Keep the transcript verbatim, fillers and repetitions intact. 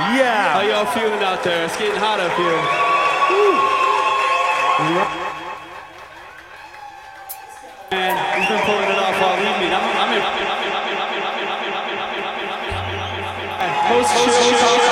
Yeah. How y'all feeling out there? It's getting hot up here. Woo. Man, he's been pulling it off all evening. I'm, I'm in. Most chill.